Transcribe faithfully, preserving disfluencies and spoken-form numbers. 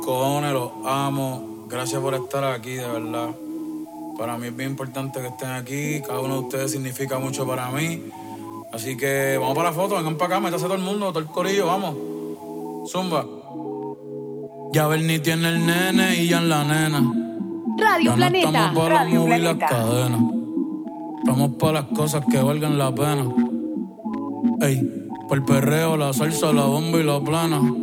Cojones, los amo. Gracias por estar aquí, de verdad. Para mí es bien importante que estén aquí. Cada uno de ustedes significa mucho para mí. Así que vamos para la foto, vengan para acá, métase todo el mundo, todo el corillo, vamos. Zumba. Ya Bernie tiene el nene y ya en la nena. Radio Ya Planeta. No estamos para Radio los movies y las Planeta. cadenas. Estamos para las cosas que valgan la pena. Ey, por el perreo, la salsa, la bomba y la plana.